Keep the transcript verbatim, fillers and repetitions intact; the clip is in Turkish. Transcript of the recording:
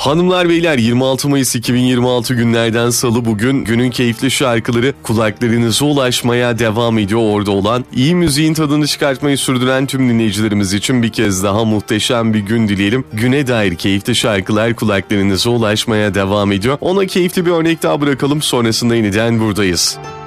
Hanımlar beyler, yirmi altı Mayıs iki bin yirmi altı günlerden salı bugün. Günün keyifli şarkıları kulaklarınıza ulaşmaya devam ediyor. Orada olan, iyi müziğin tadını çıkartmayı sürdüren tüm dinleyicilerimiz için bir kez daha muhteşem bir gün dileyelim. Güne dair keyifli şarkılar kulaklarınıza ulaşmaya devam ediyor. Ona keyifli bir örnek daha bırakalım, sonrasında yeniden buradayız.